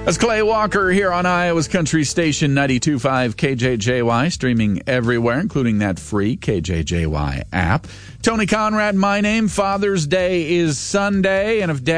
That's Clay Walker here on Iowa's Country Station 92.5 KJJY, streaming everywhere, including that free KJJY app. Tony Conrad, my name. Father's Day is Sunday, and if Dad